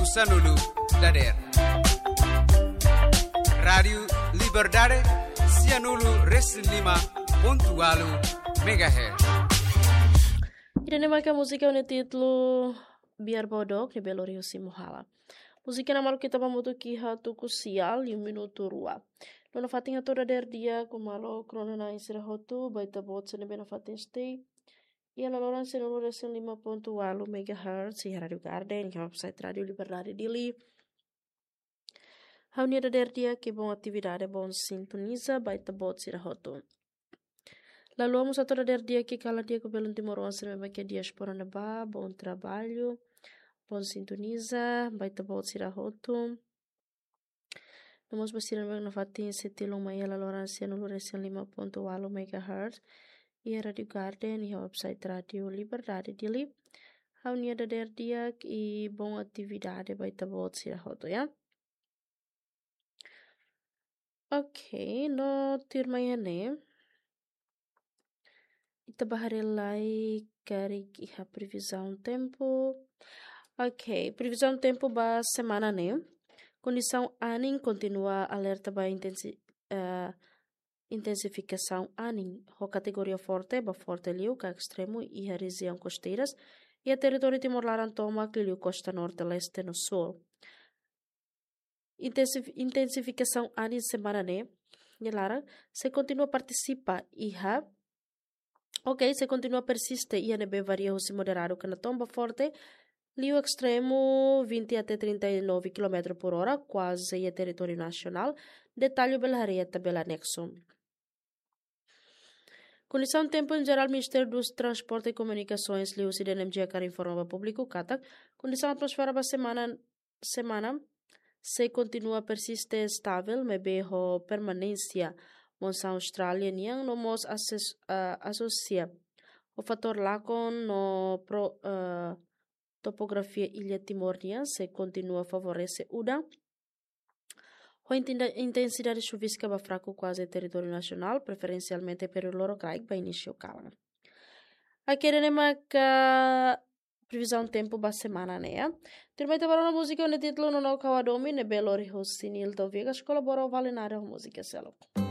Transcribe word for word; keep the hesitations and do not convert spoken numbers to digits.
Sanulu Dader. Rádio Liberdade Cianulu Reslima Pontualu Megahertz. Irene maka música no título Biar Bodok de Belo Rio Simuhala. Música na malu kita pamutu kiha tu kusial e um minuto rua. Nona fatinha toda der dia kumalo krona na isra hotu baita bot sene bena fatin stay. E ela loran sene lura sen lima ponto walu megahertz e Radio Garden e website Radio Liberdade Dili. Haunia da der dia que bom atividade bom sintoniza baita bot sira hotu. Lalu vamos a toda der dia que cala dia que pelo timor onse me que diaspora na ba bom trabalho. Bom sintoniza, baita bot sira hotu. Namos basira na fatin setilo mai ela lorancia no lorancia lima ponto walo megahertz e Radio Garden e website Radio Liberdade Dili. Haunia da der dia e bom atividade baita bot sira hotu, ya. Ok, no tirmaiane. Itabaharelai kari a previsão tempo. Ok, previsão tempo ba semana né? Condição anin continua alerta ba intensi, uh, intensificação anin. Ho categoria forte ba forte liu ka extremo e a região costeiras e a território Timor-Leste toma que liu costa norte leste no sul. Intensif, intensificação anin semana né? Yelara se continua participa e ha. Ok, se continua persiste e a neve varia o moderado que na tomba forte. Liu extremo vinte até trinta e nove quilômetros por hora, quase é território nacional. Detalhe belaria tabela anexo. Condição de tempo em geral, Ministério dos Transportes e Comunicações, Liu C D N M G a informa público, Katak. Condição atmosfera para semana, semana, se continua persiste estável, me beho permanência, monção Austrália, niang no mos associa. O fator lacon no pro, uh, topografia Ilha Timor-Leste se continua a favorecer uda. A intensidade chuvisca vai fraco quase território nacional, preferencialmente pelo Lorocaic, vai início calma. Aqui é que previsão tempo ba semana né? Termina para uma música no título no Kawadomi ne Belo Rio Sinil Tovigas colaborou vale na música selo.